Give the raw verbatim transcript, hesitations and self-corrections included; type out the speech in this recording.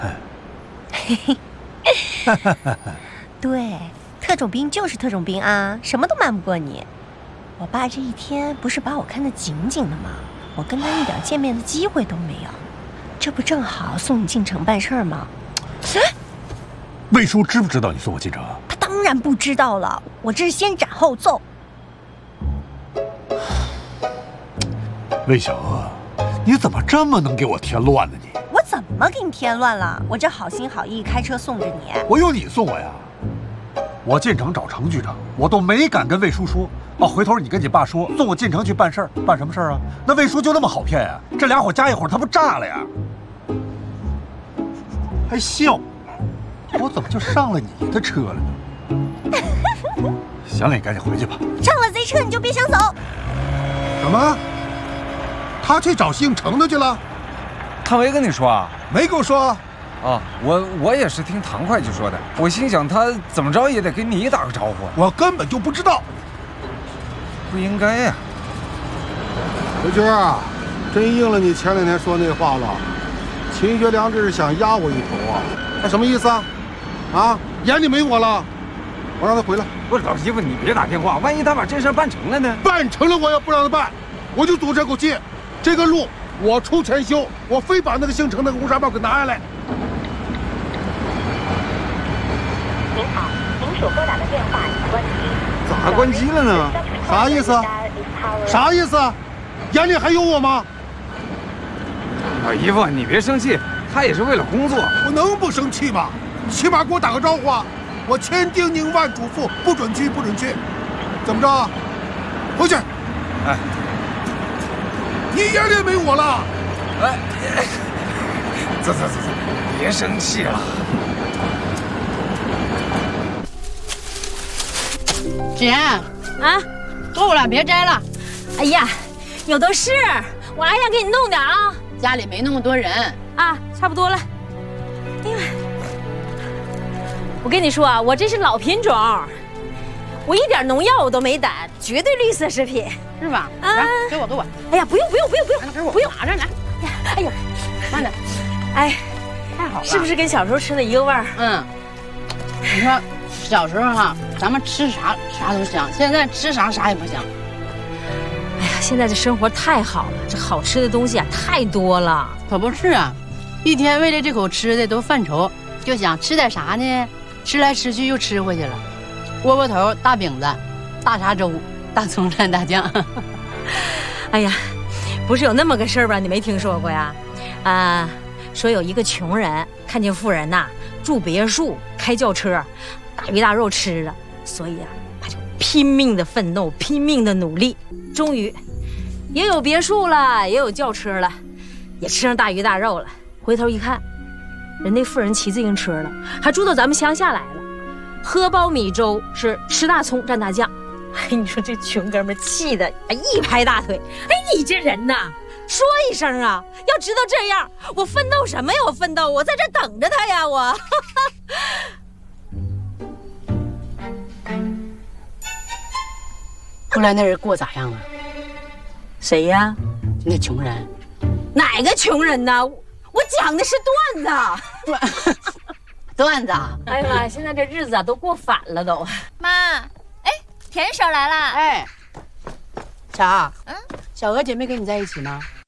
嘿嘿，对，特种兵就是特种兵啊，什么都瞒不过你。我爸这一天不是把我看得紧紧的吗？我跟他一点见面的机会都没有，这不正好送你进城办事吗？ 魏叔知不知道你送我进城？ 他当然不知道了，我这是先斩后奏。 魏小娥，你怎么这么能给我添乱呢？你我怎么给你添乱了？我这好心好意开车送着你， 我有你送我呀？我进城找程局长，我都没敢跟魏叔说。哦，回头你跟你爸说，送我进城去办事儿，办什么事儿啊？那魏叔就那么好骗呀？这俩伙加一伙，他不炸了呀？还笑，我怎么就上了你的车了呢？行了，你赶紧回去吧。 上了贼车你就别想走。 什么？他去找姓程的去了？ 他没跟你说啊？ 没跟我说。 啊，我我也是听唐会计说的。我心想他怎么着也得跟你打个招呼。 我根本就不知道。 不应该呀。 刘军啊，真应了你前两天说那话了。秦学良这是想压我一头啊！他什么意思啊？啊，眼里没我了？我让他回来。 不是老媳妇，你别打电话，万一他把这事办成了呢？ 办成了，我也不让他办，我就赌这口气。这个路我出钱修，我非把那个姓程那个乌纱帽给拿下来。 您好，您所拨打的电话已关机。 咋关机了呢？ 啥意思？啥意思？眼里还有我吗？ 老姨夫，你别生气，他也是为了工作。 我能不生气吗？起码给我打个招呼啊！我千叮咛万嘱咐，不准去，不准去。怎么着？回去。 哎， 你眼里没我了？ 哎，走走走走，别生气了。 姐，啊，够了，别摘了。 哎呀，有的是，我还想给你弄点啊。 家里没那么多人啊，差不多了。哎呀，我跟你说啊，我这是老品种，我一点农药我都没打，绝对绿色食品， 是吧？ 啊， 给我，给我。 哎呀，不用，不用，不用，不用， 给我， 不用， 拿着来。 哎呦， 慢点。 哎， 太好了， 是不是跟小时候吃的一个味儿？ 嗯。你说小时候哈，咱们吃啥啥都香，现在吃啥啥也不香。 哎呀，现在这生活太好了，这好吃的东西啊太多了。 可不是啊，一天为了这口吃的都犯愁，就想吃点啥呢？吃来吃去又吃回去了。窝窝头、大饼子、大碴粥、大葱蘸大酱。 哎呀，不是有那么个事儿吧？你没听说过呀？啊，说有一个穷人看见富人呐住别墅、开轿车，大鱼大肉吃了，所以啊，他就拼命的奋斗，拼命的努力，终于也有别墅了，也有轿车了，也吃上大鱼大肉了。回头一看，人那富人骑自行车了，还住到咱们乡下来了，喝苞米粥是吃大葱蘸大酱。哎，你说这穷哥们气的一拍大腿，哎，你这人呐，说一声啊！要知道这样，我奋斗什么呀？我奋斗，我在这等着他呀！我。 后来那人过咋样啊？ 谁呀？ 那穷人。 哪个穷人呢？我讲的是段子。 段段子。 哎呀妈呀，现在这日子啊都过反了都。 妈，哎，田婶来了。 哎，啥？ 嗯， 小娥姐没跟你在一起吗？